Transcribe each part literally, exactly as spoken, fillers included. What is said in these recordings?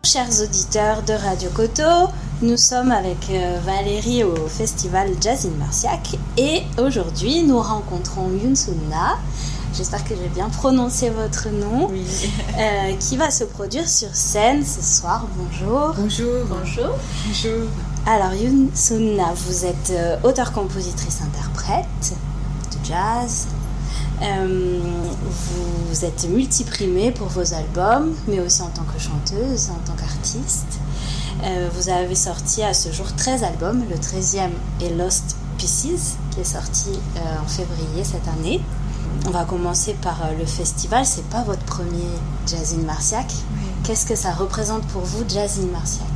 Chers auditeurs de Radio Koto, nous sommes avec euh, Valérie au festival Jazz in Marciac et aujourd'hui nous rencontrons Yoon Sun-na, j'espère que j'ai bien prononcé votre nom, oui. euh, qui va se produire sur scène ce soir. Bonjour. Bonjour. Bonjour. Bonjour. Alors Yoon Sun-na, vous êtes euh, auteure, compositrice, interprète de jazz. Euh, vous êtes multiprimée pour vos albums, mais aussi en tant que chanteuse, en tant qu'artiste. Euh, vous avez sorti à ce jour treize albums. Le treizième est Lost Pieces, qui est sorti euh, en février cette année. On va commencer par euh, le festival. C'est pas votre premier Jazz in Marciac. Oui. Qu'est-ce que ça représente pour vous, Jazz in Marciac?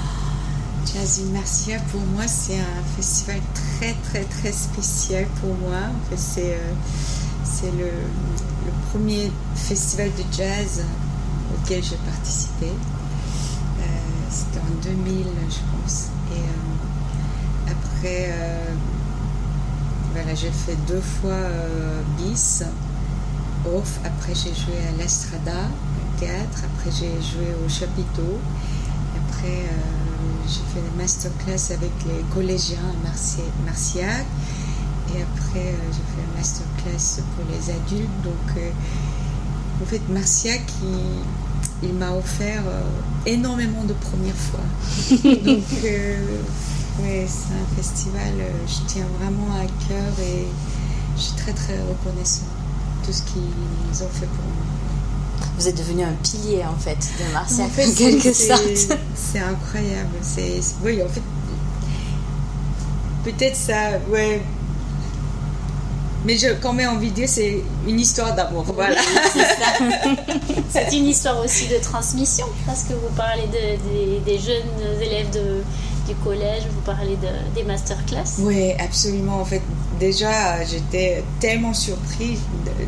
Jazz in Marciac, pour moi, c'est un festival très, très, très spécial pour moi. En fait, c'est... Euh... C'est le, le premier festival de jazz auquel j'ai participé. Euh, c'était en deux mille, je pense. Et euh, après, euh, voilà, j'ai fait deux fois euh, bis, off. Après, j'ai joué à l'Estrada, au théâtre. Après, j'ai joué au chapiteau. Après, euh, j'ai fait des masterclass avec les collégiens à Marci- Marciac. Et après, euh, j'ai fait un masterclass pour les adultes. Donc, euh, en fait, Marciac, il, il m'a offert euh, énormément de premières fois. Donc, euh, ouais, c'est un festival, euh, je tiens vraiment à cœur et je suis très, très reconnaissante de tout ce qu'ils ont fait pour moi. Vous êtes devenu un pilier, en fait, de Marciac, en, fait, en quelque c'est, sorte. C'est, c'est incroyable. C'est, c'est, oui, en fait, peut-être ça, ouais. Mais je, quand même envie de dire, c'est une histoire d'amour. Voilà. C'est ça. C'est une histoire aussi de transmission, parce que vous parlez de, de, des jeunes élèves de, du collège, vous parlez de, des masterclass. Oui, absolument. En fait, déjà, j'étais tellement surprise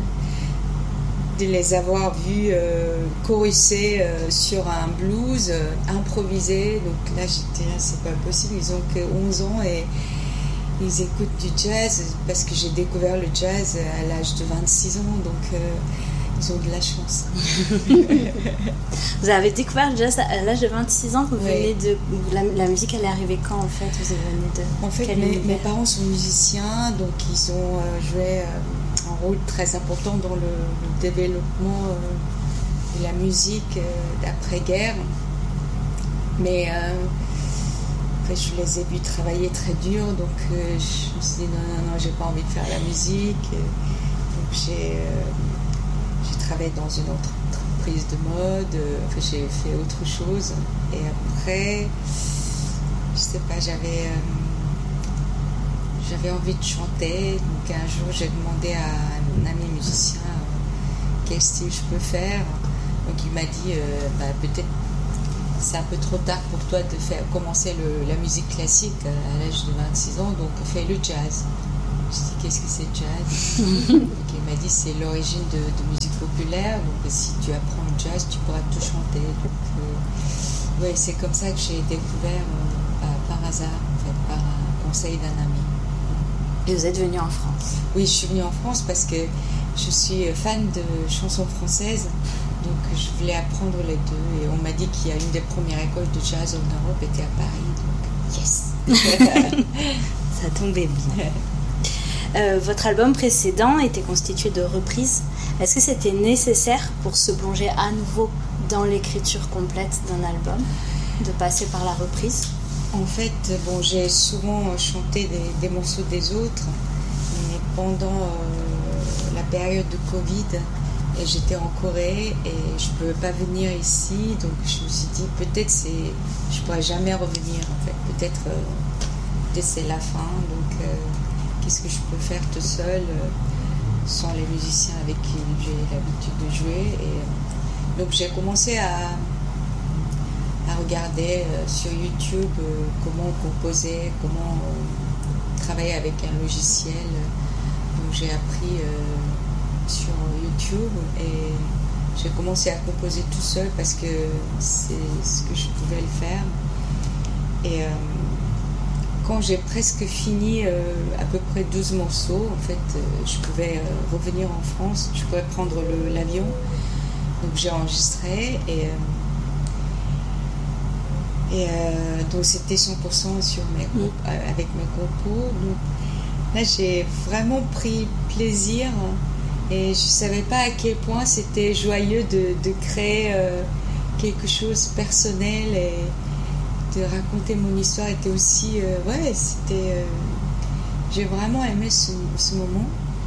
de, de les avoir vus euh, chorisser euh, sur un blues, euh, improvisé. Donc là, j'étais là, c'est pas possible. Ils ont que onze ans et ils écoutent du jazz parce que j'ai découvert le jazz à l'âge de vingt-six ans, donc euh, ils ont de la chance. Vous avez découvert le jazz à l'âge de vingt-six ans, vous oui. venez de... La, la musique, elle est arrivée quand en fait? Vous venez de... En fait, mes, mes parents sont musiciens, donc ils ont euh, joué euh, un rôle très important dans le, le développement euh, de la musique euh, d'après-guerre. Mais... Euh, je les ai vus travailler très dur, donc euh, je me suis dit non, non, non, j'ai pas envie de faire la musique. Donc j'ai, euh, j'ai travaillé dans une autre entreprise de mode, euh, enfin, j'ai fait autre chose. Et après, je sais pas, j'avais, euh, j'avais envie de chanter. Donc un jour, j'ai demandé à un ami musicien euh, quel style je peux faire. Donc il m'a dit euh, bah, peut-être c'est un peu trop tard pour toi de faire commencer le, la musique classique à l'âge de vingt-six ans, donc fais le jazz. Je dis qu'est-ce que c'est jazz? Donc il m'a dit c'est l'origine de, de musique populaire, donc si tu apprends le jazz tu pourras tout chanter. Donc euh, ouais, c'est comme ça que j'ai découvert euh, par hasard, en fait, par un conseil d'un ami. Et vous êtes venu en France? Oui, je suis venue en France parce que je suis fan de chansons françaises. Donc je voulais apprendre les deux et on m'a dit qu'il y a une des premières écoles de jazz en Europe était à Paris, donc yes. Ça tombait bien. Euh, votre album précédent était constitué de reprises. Est-ce que c'était nécessaire pour se plonger à nouveau dans l'écriture complète d'un album, de passer par la reprise? En fait, bon, j'ai souvent chanté des, des morceaux des autres, mais pendant euh, la période de Covid, et j'étais en Corée et je ne pouvais pas venir ici, donc je me suis dit peut-être c'est, je ne pourrais jamais revenir en fait, peut-être, euh, peut-être c'est la fin, donc euh, qu'est-ce que je peux faire tout seul euh, sans les musiciens avec qui j'ai l'habitude de jouer. Et euh, donc j'ai commencé à, à regarder euh, sur YouTube euh, comment composer, comment euh, travailler avec un logiciel, donc j'ai appris euh, sur YouTube et j'ai commencé à composer tout seul parce que c'est ce que je pouvais le faire. Et euh, quand j'ai presque fini euh, à peu près douze morceaux, en fait, euh, je pouvais euh, revenir en France, je pouvais prendre le, l'avion. Donc j'ai enregistré et, euh, Et euh, donc c'était cent pour cent sur mes, Mm. euh, avec mes compos. Donc là, j'ai vraiment pris plaisir et je ne savais pas à quel point c'était joyeux de, de créer euh, quelque chose de personnel et de raconter mon histoire était aussi... Euh, ouais, c'était... Euh, j'ai vraiment aimé ce, ce moment.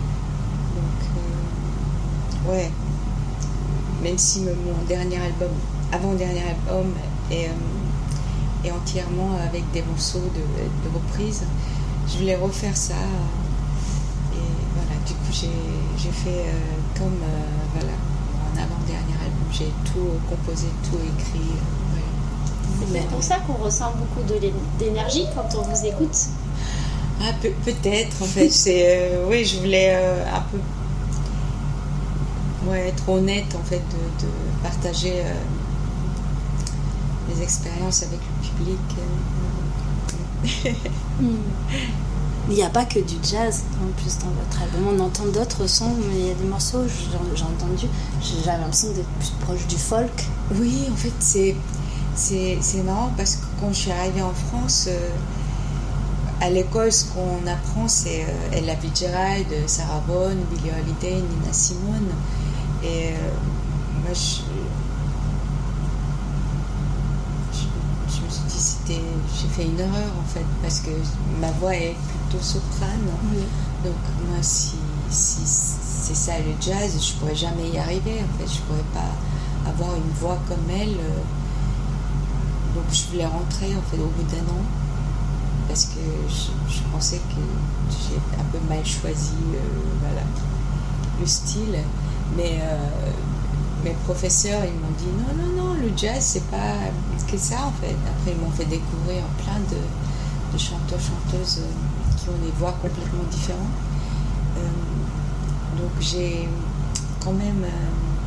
Donc, euh, ouais. Même si me- mon dernier album, avant-dernier album est, euh, est entièrement avec des morceaux de, de reprise, je voulais refaire ça. Et voilà, du coup, j'ai, j'ai fait euh, comme euh, voilà, mon avant-dernier album. J'ai tout composé, tout écrit. Euh, voilà. C'est peut-être pour ça qu'on ressent beaucoup de l'é- d'énergie quand on vous écoute. Ah, pe- peut-être, en fait. C'est, euh, oui, je voulais euh, un peu ouais, être honnête, en fait, de, de partager euh, les expériences avec le public. euh. Mm. Il n'y a pas que du jazz en plus dans votre album. On entend d'autres sons, mais il y a des morceaux, j'ai, j'ai entendu, j'avais l'impression d'être plus proche du folk. Oui, en fait, c'est, c'est, c'est marrant parce que quand je suis arrivée en France, euh, à l'école, ce qu'on apprend, c'est euh, Ella Fitzgerald, Sarah Vaughan, Billie Holiday, Nina Simone. Et euh, moi, je, je, je me suis dit, c'était, j'ai fait une erreur en fait, parce que ma voix est plutôt soprane. Oui. Donc, moi, si, si c'est ça le jazz, je pourrais jamais y arriver en fait. Je pourrais pas avoir une voix comme elle. Donc, je voulais rentrer en fait au bout d'un an. Parce que je, je pensais que j'ai un peu mal choisi euh, voilà, le style. Mais euh, mes professeurs, ils m'ont dit non, non, non, le jazz, c'est pas que ça en fait. Après, ils m'ont fait découvrir plein de, de chanteurs, chanteuses euh, qui ont des voix complètement différentes. Euh, donc, j'ai quand même. Euh,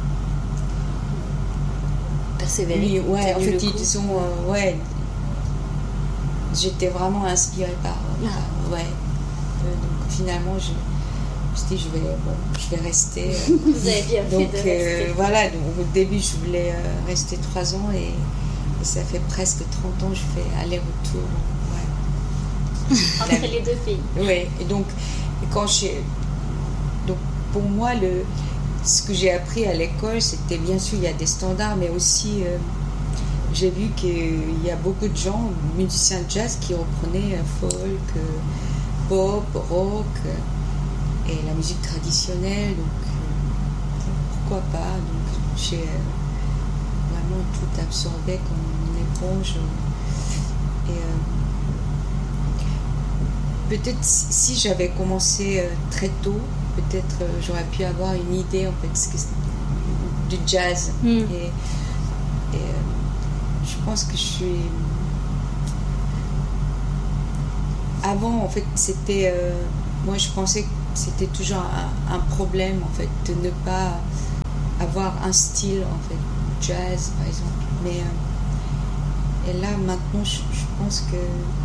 Persévérer. oui, ouais, en fait, le coup. ils ont. Euh, ouais, j'étais vraiment inspirée par, Ah. par- ouais. Euh, donc finalement je, je me suis dit je vais bon, je vais rester euh, Vous avez bien fait donc de euh, rester. voilà, donc au début je voulais euh, rester trois ans et, et ça fait presque trente ans que je fais aller-retour, ouais. Entre les deux pays. Ouais, et donc et quand j'ai donc pour moi le ce que j'ai appris à l'école, c'était bien sûr il y a des standards, mais aussi euh, j'ai vu qu'il y a beaucoup de gens, musiciens de jazz, qui reprenaient folk, euh, pop, rock euh, et la musique traditionnelle. Donc euh, pourquoi pas. Donc j'ai euh, vraiment tout absorbé comme une éponge. Et euh, peut-être si, si j'avais commencé euh, très tôt, peut-être euh, j'aurais pu avoir une idée en fait ce que c'est- du jazz. Mm. Et, et, euh, je pense que je suis. Avant, en fait, c'était. Euh, moi, je pensais que c'était toujours un, un problème, en fait, de ne pas avoir un style, en fait, jazz, par exemple. Mais. Euh, et là, maintenant, je, je pense que.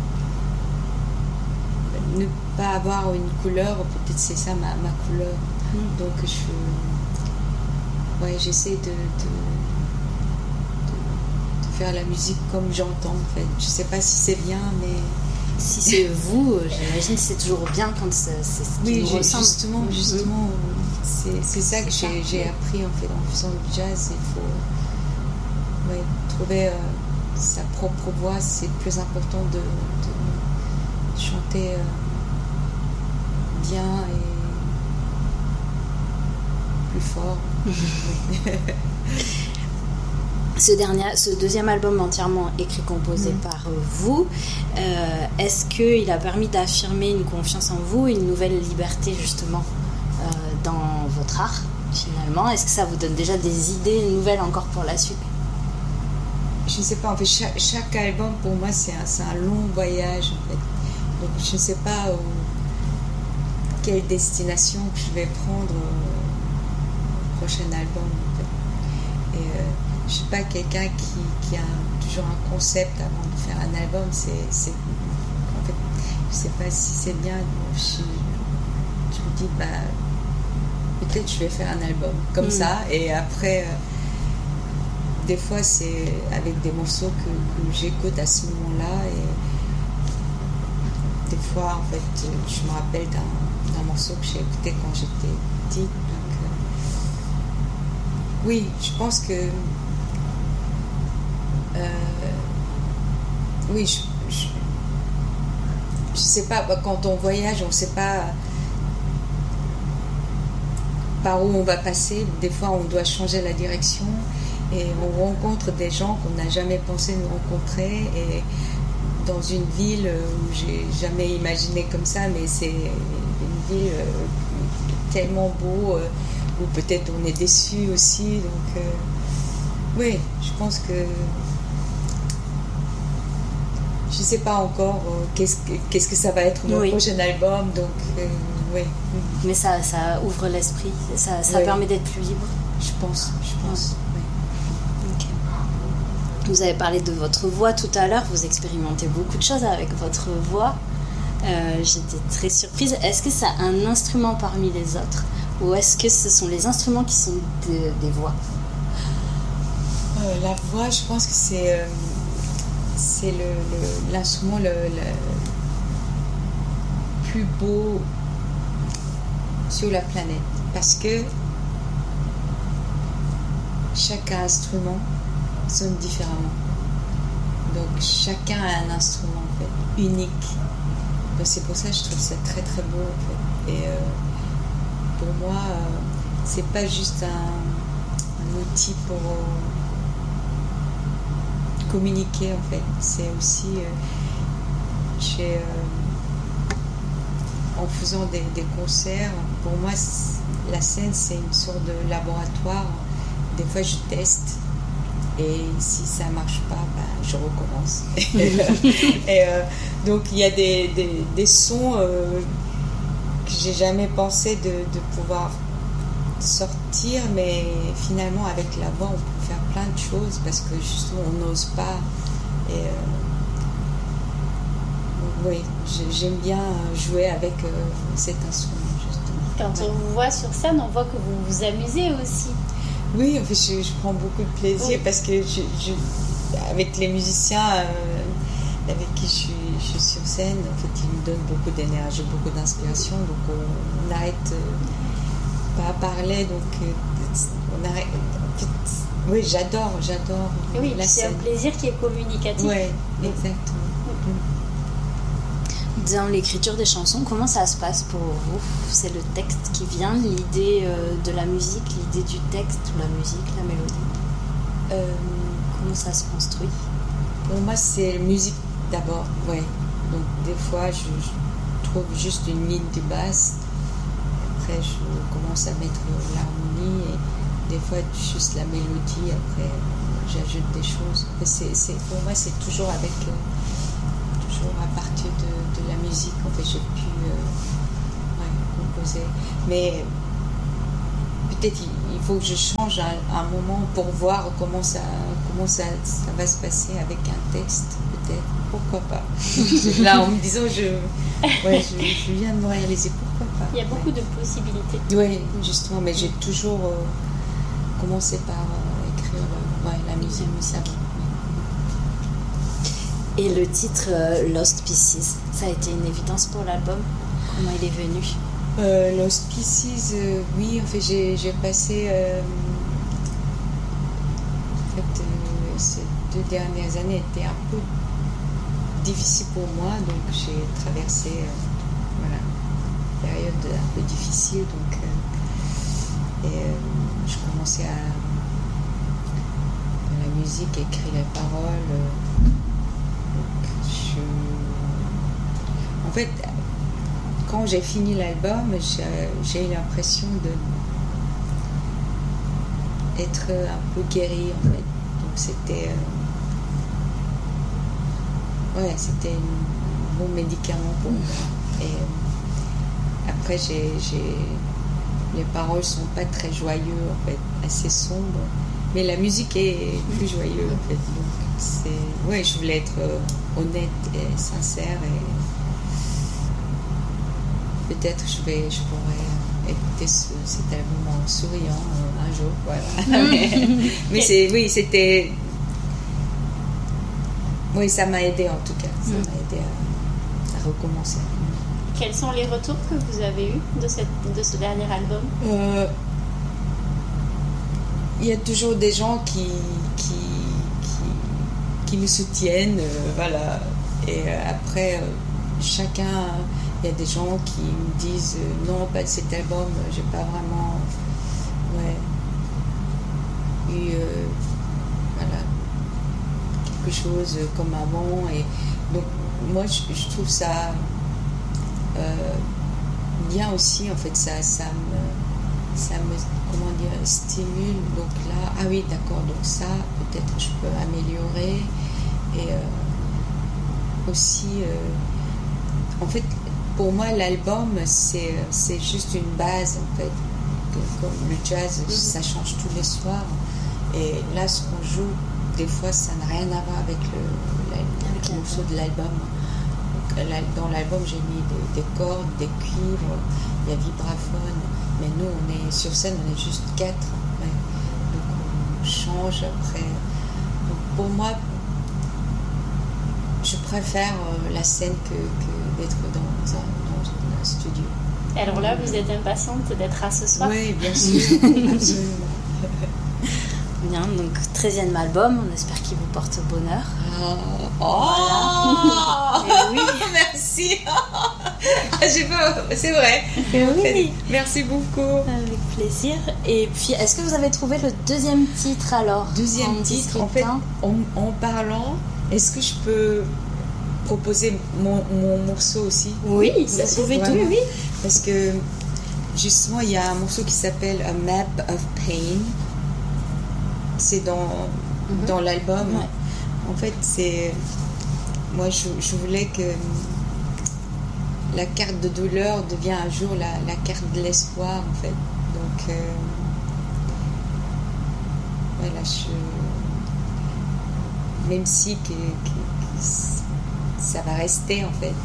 Ne pas avoir une couleur, peut-être c'est ça ma, ma couleur. Mm. Donc, je. Ouais, j'essaie de. de faire la musique comme j'entends en fait. Je sais pas si c'est bien, mais Si c'est vous, j'imagine que c'est toujours bien quand c'est, c'est ce qui oui, nous j'ai- ressemble. justement, Mhm. justement, c'est, c'est ça que C'est j'ai, ça. j'ai appris en fait en faisant du jazz. Il faut ouais, trouver euh, sa propre voix. C'est plus important de, de chanter euh, bien et plus fort. Ce, dernier, ce deuxième album entièrement écrit, composé Mm. par vous, euh, est-ce qu'il a permis d'affirmer une confiance en vous, une nouvelle liberté justement euh, dans votre art finalement? Est-ce que ça vous donne déjà des idées nouvelles encore pour la suite? Je ne sais pas, en fait, chaque, chaque album pour moi c'est un, c'est un long voyage en fait. Donc je ne sais pas où, quelle destination que je vais prendre au prochain album en fait. Et euh, je ne suis pas quelqu'un qui, qui a toujours un concept avant de faire un album. C'est, c'est, en fait, je ne sais pas si c'est bien. Je, je me dis, bah, peut-être je vais faire un album comme Mm. ça et après. Euh, des fois, c'est avec des morceaux que, que j'écoute à ce moment-là. Et des fois, en fait, je me rappelle d'un, d'un morceau que j'ai écouté quand j'étais petite. Donc, euh, oui, je pense que... Euh, oui, je, je, je sais pas, quand on voyage, on ne sait pas par où on va passer. Des fois, on doit changer la direction et on rencontre des gens qu'on n'a jamais pensé nous rencontrer. Et dans une ville où j'ai jamais imaginé comme ça, mais c'est une ville tellement beau, où peut-être on est déçu aussi. Donc, euh, oui, je pense que je ne sais pas encore euh, qu'est-ce, que, qu'est-ce que ça va être mon oui. prochain album, donc euh, oui. Mais ça, ça ouvre l'esprit, ça, ça oui. permet d'être plus libre. Je pense, je pense. Oui. Okay. Vous avez parlé de votre voix tout à l'heure, vous expérimentez beaucoup de choses avec votre voix. Euh, j'étais très surprise. Est-ce que ça a un instrument parmi les autres, ou est-ce que ce sont les instruments qui sont de, des voix? euh, La voix, je pense que c'est... Euh... c'est le, le, l'instrument le, le plus beau sur la planète, parce que chaque instrument sonne différemment, donc chacun a un instrument en fait, unique. Donc c'est pour ça que je trouve ça très très beau en fait. Et euh, pour moi euh, c'est pas juste un, un outil pour euh, communiquer en fait, c'est aussi euh, chez, euh, en faisant des, des concerts, pour moi la scène c'est une sorte de laboratoire. Des fois je teste et si ça marche pas, ben, je recommence. Et euh, donc il y a des, des, des sons euh, que j'ai jamais pensé de, de pouvoir sortir, mais finalement avec la voix on peut faire plein de choses parce que justement on n'ose pas. Et euh, oui, j'aime bien jouer avec euh, cet instrument justement. Quand ouais. on vous voit sur scène, on voit que vous vous amusez aussi. Oui, en fait, je, je prends beaucoup de plaisir oui. parce que je, je, avec les musiciens euh, avec qui je suis, je suis sur scène, en fait, ils me donnent beaucoup d'énergie, beaucoup d'inspiration, donc on n'arrête euh, pas à parler, donc euh, on arrête. En fait, oui, j'adore, j'adore. Et oui, la c'est scène. Un plaisir qui est communicatif. Oui, exactement. Mm. Dans l'écriture des chansons, comment ça se passe pour vous? C'est le texte qui vient, l'idée euh, de la musique, l'idée du texte, la musique, la mélodie euh, Comment ça se construit? Pour moi, c'est la musique d'abord, ouais. Donc des fois, je, je trouve juste une ligne de basse. Après, je commence à mettre l'harmonie et des fois, juste la mélodie. Après, j'ajoute des choses. C'est, c'est, pour moi, c'est toujours avec... Euh, à partir de, de la musique en fait j'ai pu euh, ouais, composer, mais peut-être il, il faut que je change à un moment pour voir comment ça comment ça, ça va se passer avec un texte, peut-être, pourquoi pas. Là en me disant je, ouais, je, je viens de me réaliser pourquoi pas. Il y a beaucoup ouais. de possibilités. Oui, justement, mais j'ai toujours euh, commencé par euh, écrire euh, ouais, la musique, ça. Et le titre euh, Lost Pieces, ça a été une évidence pour l'album? Comment il est venu? euh, Lost Pieces, euh, oui, en fait, j'ai, j'ai passé euh, en fait, euh, ces deux dernières années étaient un peu difficiles pour moi, donc j'ai traversé euh, voilà, une période un peu difficile, donc euh, et, euh, je commençais à la musique, écrire les paroles. Euh, Je... En fait, quand j'ai fini l'album, j'ai, j'ai eu l'impression de être un peu guérie en fait. Donc c'était, euh... ouais, c'était un bon médicament pour moi. Et euh, après, j'ai, j'ai... les paroles sont pas très joyeuses en fait, assez sombres. Mais la musique est plus joyeuse en fait. Donc c'est, ouais, je voulais être euh, honnête et sincère et peut-être je vais, je pourrais écouter ce, cet album en souriant euh, un jour, voilà. mais mais c'est, oui, c'était... Oui, ça m'a aidé en tout cas, ça mm. m'a aidé à, à recommencer. Quels sont les retours que vous avez eus de, cette, de ce dernier album? euh, Il y a toujours des gens qui, qui, qui, qui me soutiennent, euh, voilà. Et euh, après, euh, chacun, il y a des gens qui me disent euh, non, pas de cet album, j'ai pas vraiment ouais, eu euh, voilà, quelque chose comme avant. Et donc, moi, je, je trouve ça euh, bien aussi, en fait, ça, ça me, ça me, comment dire, stimule. Donc là, ah oui, d'accord, donc ça, peut-être je peux améliorer. Et euh, aussi, euh, en fait, pour moi, l'album, c'est, c'est juste une base, en fait. Comme le jazz, ça change tous les soirs. Et là, ce qu'on joue, des fois, ça n'a rien à voir avec le, le, le morceau de l'album. Dans l'album, j'ai mis des, des cordes, des cuivres, il y a vibraphone. Mais nous, on est sur scène, on est juste quatre. Ouais. Donc, on change après. Donc, pour moi, je préfère la scène que, que d'être dans un, dans un studio. Alors là, vous êtes impatiente d'être à ce soir? Oui, bien sûr. Absolument. Bien, donc treizième album, on espère qu'il vous porte bonheur. Oh, oh voilà. Oui. Merci. J'ai pas... C'est vrai. Oui. Merci beaucoup. Avec plaisir. Et puis, est-ce que vous avez trouvé le deuxième titre alors? Deuxième en titre, en fait, en, en parlant, est-ce que je peux proposer mon, mon morceau aussi? Oui, ça se fait tout, oui. Parce que justement, il y a un morceau qui s'appelle A Map of Pain. C'est dans, mm-hmm. dans l'album. Ouais. En fait, c'est... Moi, je, je voulais que la carte de douleur devienne un jour la, la carte de l'espoir, en fait. Donc, euh, voilà, je... Même si que, que, que ça va rester, en fait.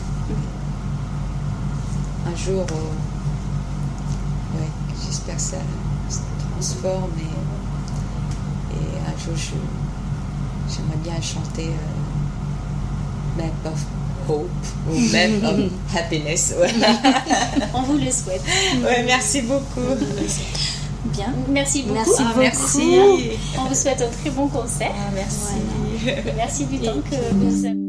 Un jour, euh, ouais, j'espère que ça se transforme et... Et un jour, je, j'aimerais bien chanter euh, Map of Hope ou Map of Happiness. Ouais. On vous le souhaite. Ouais, merci beaucoup. Bien, merci beaucoup. Merci, ah, beaucoup. Merci. On vous souhaite un très bon concert. Ah, merci. Voilà. Merci du temps que vous avez.